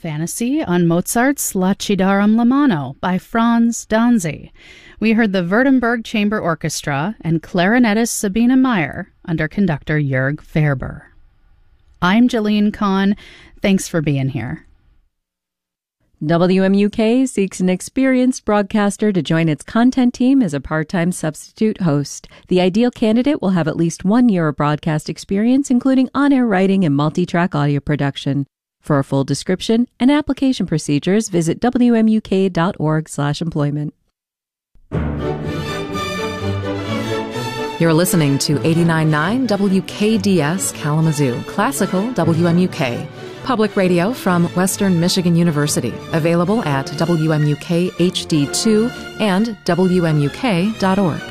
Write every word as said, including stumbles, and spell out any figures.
Fantasy on Mozart's Lacidarum Lamano by Franz Danzi. We heard the Württemberg Chamber Orchestra and clarinetist Sabine Meyer under conductor Jörg Werber. I'm Jillian Kahn. Thanks for being here. W M U K seeks an experienced broadcaster to join its content team as a part-time substitute host. The ideal candidate will have at least one year of broadcast experience, including on-air writing and multi-track audio production. For a full description and application procedures, visit W M U K dot org slash employment. You're listening to eighty-nine point nine W K D S Kalamazoo, classical W M U K. Public radio from Western Michigan University, available at W M U K H D two and W M U K dot org.